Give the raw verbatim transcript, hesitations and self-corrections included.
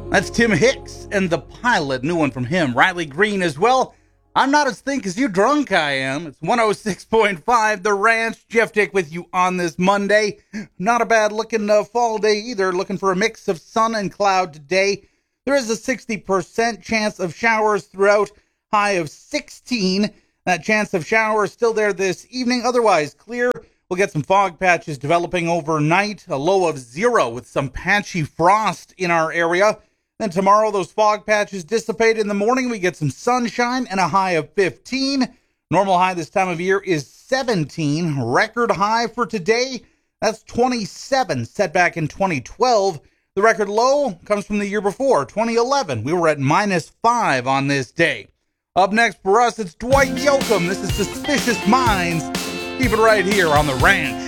That's Tim Hicks and The Pilot, new one from him. Riley Green as well. I'm not as think as you drunk I am. It's one oh six point five The Ranch. Jeff Dick with you on this Monday. Not a bad looking uh, fall day either. Looking for a mix of sun and cloud today. There is a sixty percent chance of showers throughout. High of sixteen. That chance of showers still there this evening. Otherwise clear. We'll get some fog patches developing overnight. A low of zero with some patchy frost in our area. Then tomorrow, those fog patches dissipate. In the morning, we get some sunshine and a high of fifteen. Normal high this time of year is seventeen. Record high for today, that's twenty-seven, set back in twenty twelve. The record low comes from the year before, twenty eleven. We were at minus five on this day. Up next for us, it's Dwight Yoakam. This is Suspicious Minds. Keep it right here on The Ranch.